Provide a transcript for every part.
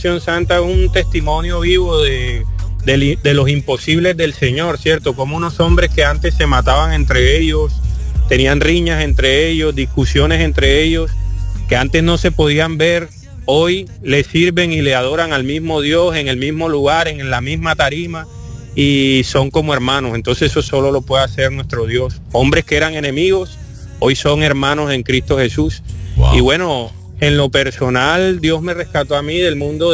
Nación Santa es un testimonio vivo de los imposibles del Señor, ¿cierto? Como unos hombres que antes se mataban entre ellos, tenían riñas entre ellos, discusiones entre ellos, que antes no se podían ver, hoy le sirven y le adoran al mismo Dios en el mismo lugar, en la misma tarima, y son como hermanos. Entonces eso solo lo puede hacer nuestro Dios. Hombres que eran enemigos, hoy son hermanos en Cristo Jesús. Wow. Y bueno, en lo personal, Dios me rescató a mí del mundo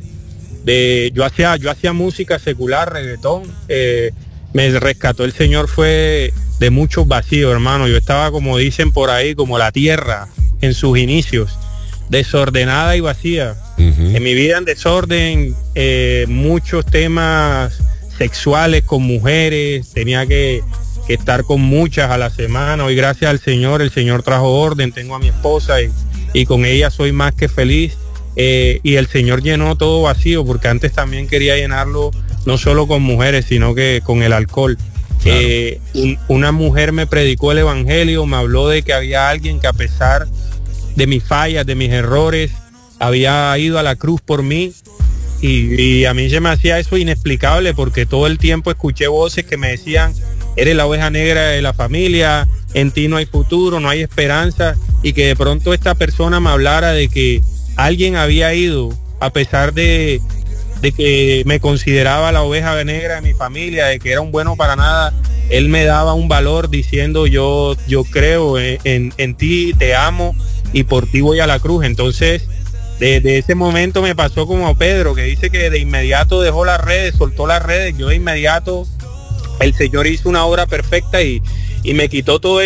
yo hacía música secular, reggaetón. Me rescató el Señor fue de muchos vacíos, hermano. Yo estaba, como dicen por ahí, como la tierra en sus inicios, desordenada y vacía. En mi vida en desorden, muchos temas sexuales con mujeres, tenía que estar con muchas a la semana. Hoy gracias al Señor, el Señor trajo orden, tengo a mi esposa y con ella soy más que feliz. Y el Señor llenó todo vacío, porque antes también quería llenarlo no solo con mujeres, sino que con el alcohol. Claro. Una mujer me predicó el evangelio, me habló de que había alguien que, a pesar de mis fallas, de mis errores, había ido a la cruz por mí, y a mí se me hacía eso inexplicable, porque todo el tiempo escuché voces que me decían: eres la oveja negra de la familia, en ti no hay futuro, no hay esperanza, y que de pronto esta persona me hablara de que alguien había ido, a pesar de que me consideraba la oveja negra de mi familia, de que era un bueno para nada. Él me daba un valor diciendo: yo creo en ti, te amo y por ti voy a la cruz. Entonces, desde ese momento me pasó como a Pedro, que dice que de inmediato dejó las redes, soltó las redes. Yo de inmediato, el Señor hizo una obra perfecta y me quitó toda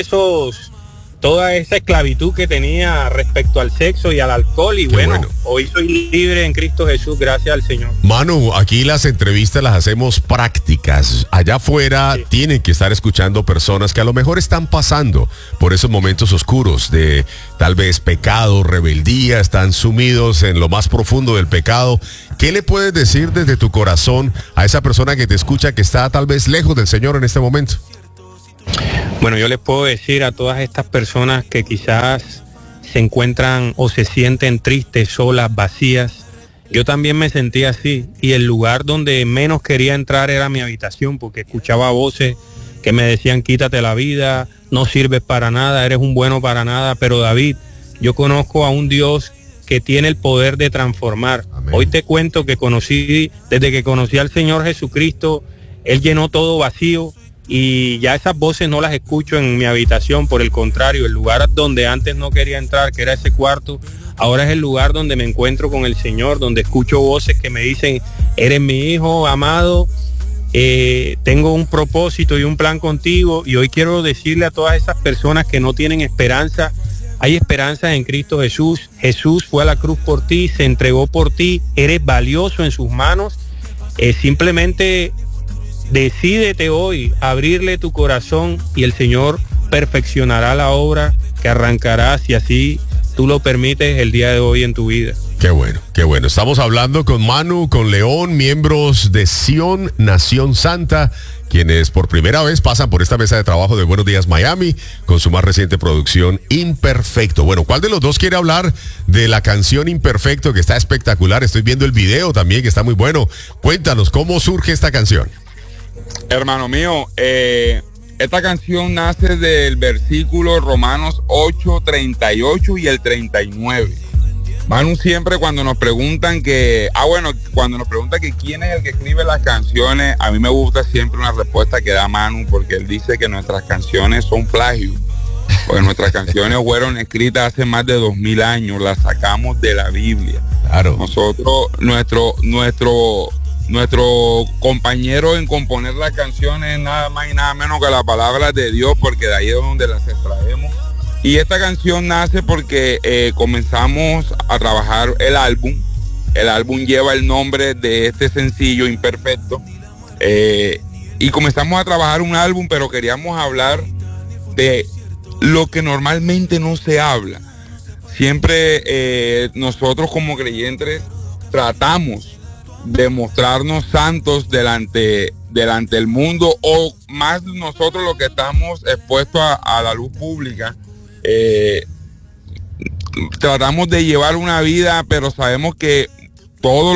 esa esclavitud que tenía respecto al sexo y al alcohol. Y bueno, hoy soy libre en Cristo Jesús, gracias al Señor. Manu, aquí las entrevistas las hacemos prácticas. Allá afuera sí, tienen que estar escuchando personas que a lo mejor están pasando por esos momentos oscuros de tal vez pecado, rebeldía, están sumidos en lo más profundo del pecado. ¿Qué le puedes decir desde tu corazón a esa persona que te escucha, que está tal vez lejos del Señor en este momento? Bueno, yo les puedo decir a todas estas personas que quizás se encuentran o se sienten tristes, solas, vacías. Yo también me sentía así, y el lugar donde menos quería entrar era mi habitación, porque escuchaba voces que me decían: quítate la vida, no sirves para nada, eres un bueno para nada. Pero David, yo conozco a un Dios que tiene el poder de transformar. Amén. Hoy te cuento que desde que conocí al Señor Jesucristo, Él llenó todo vacío, y ya esas voces no las escucho en mi habitación. Por el contrario, el lugar donde antes no quería entrar, que era ese cuarto, ahora es el lugar donde me encuentro con el Señor, donde escucho voces que me dicen: eres mi hijo amado, tengo un propósito y un plan contigo. Y hoy quiero decirle a todas esas personas que no tienen esperanza: hay esperanza en Cristo Jesús. Jesús fue a la cruz por ti, se entregó por ti, eres valioso en sus manos. Simplemente decídete hoy abrirle tu corazón, y el Señor perfeccionará la obra que arrancará, si así tú lo permites, el día de hoy en tu vida. Qué bueno, qué bueno. Estamos hablando con Manu, con León, miembros de Sion Nación Santa, quienes por primera vez pasan por esta mesa de trabajo de Buenos Días Miami con su más reciente producción, Imperfecto. Bueno, ¿cuál de los dos quiere hablar de la canción Imperfecto, que está espectacular? Estoy viendo el video también, que está muy bueno. Cuéntanos, ¿cómo surge esta canción? Hermano mío, esta canción nace del versículo Romanos 8, 38 y el 39. Manu, siempre cuando nos preguntan cuando nos preguntan que quién es el que escribe las canciones, a mí me gusta siempre una respuesta que da Manu, porque él dice que nuestras canciones son plagio, porque nuestras canciones fueron escritas hace más de 2000 años, las sacamos de la Biblia. Claro. Nosotros, nuestro compañero en componer las canciones, nada más y nada menos que la palabra de Dios, porque de ahí es donde las extraemos. Y esta canción nace porque comenzamos a trabajar el álbum. El álbum lleva el nombre de este sencillo, Imperfecto. Y comenzamos a trabajar un álbum, pero queríamos hablar de lo que normalmente no se habla. Siempre nosotros como creyentes tratamos de mostrarnos santos delante del mundo, o más nosotros los que estamos expuestos a la luz pública. Tratamos de llevar una vida, pero sabemos que todo